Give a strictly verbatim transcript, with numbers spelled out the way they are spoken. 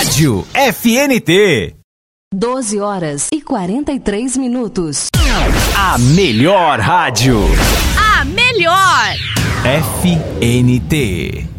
Rádio F N T. doze horas e quarenta e três minutos. A melhor rádio. A melhor. F N T.